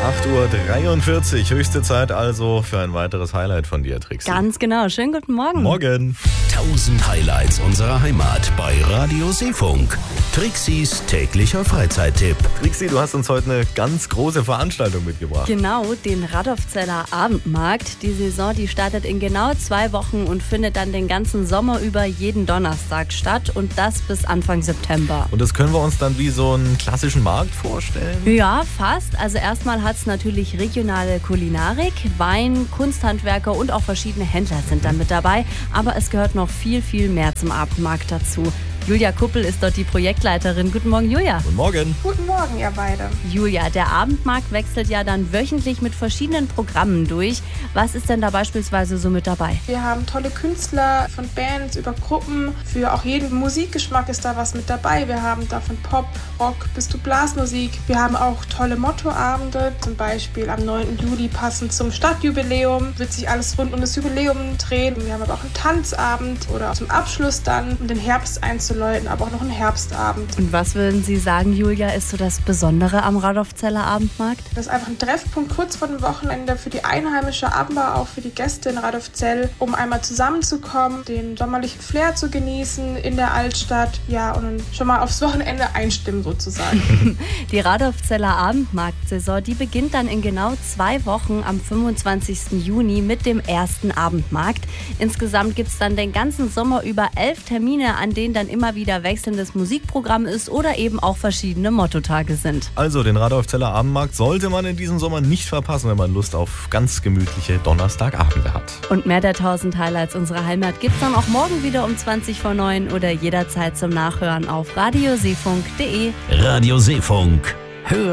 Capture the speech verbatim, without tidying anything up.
acht Uhr dreiundvierzig, höchste Zeit also für ein weiteres Highlight von dir, Trixi. Ganz genau, schönen guten Morgen. Morgen. tausend Highlights unserer Heimat bei Radio Seefunk. Trixis täglicher Freizeittipp. Trixi, du hast uns heute eine ganz große Veranstaltung mitgebracht. Genau, den Radolfzeller Abendmarkt. Die Saison, die startet in genau zwei Wochen und findet dann den ganzen Sommer über jeden Donnerstag statt und das bis Anfang September. Und das können wir uns dann wie so einen klassischen Markt vorstellen? Ja, fast. Also erstmal hat es natürlich regionale Kulinarik, Wein, Kunsthandwerker und auch verschiedene Händler sind da mit dabei. Aber es gehört noch viel, viel mehr zum Abendmarkt dazu. Julia Kuppel ist dort die Projektleiterin. Guten Morgen, Julia. Guten Morgen. Guten Morgen, ihr beide. Julia, der Abendmarkt wechselt ja dann wöchentlich mit verschiedenen Programmen durch. Was ist denn da beispielsweise so mit dabei? Wir haben tolle Künstler, von Bands über Gruppen. Für auch jeden Musikgeschmack ist da was mit dabei. Wir haben da von Pop, Rock bis zu Blasmusik. Wir haben auch tolle Mottoabende, zum Beispiel am neunten Juli passend zum Stadtjubiläum. Wird sich alles rund um das Jubiläum drehen. Wir haben aber auch einen Tanzabend oder zum Abschluss dann, um den Herbst einzuleiten. Leuten, aber auch noch einen Herbstabend. Und was würden Sie sagen, Julia, ist so das Besondere am Radolfzeller Abendmarkt? Das ist einfach ein Treffpunkt kurz vor dem Wochenende für die Einheimische, aber auch für die Gäste in Radolfzell, um einmal zusammenzukommen, den sommerlichen Flair zu genießen in der Altstadt, ja, und dann schon mal aufs Wochenende einstimmen sozusagen. Die Radolfzeller Abendmarktsaison, die beginnt dann in genau zwei Wochen am fünfundzwanzigsten Juni mit dem ersten Abendmarkt. Insgesamt gibt es dann den ganzen Sommer über elf Termine, an denen dann immer wieder wechselndes Musikprogramm ist oder eben auch verschiedene Mottotage sind. Also den Radolfzeller Abendmarkt sollte man in diesem Sommer nicht verpassen, wenn man Lust auf ganz gemütliche Donnerstagabende hat. Und mehr der tausend Highlights unserer Heimat gibt's dann auch morgen wieder um zwanzig vor neun oder jederzeit zum Nachhören auf radioseefunk punkt de. Radio Seefunk. Hören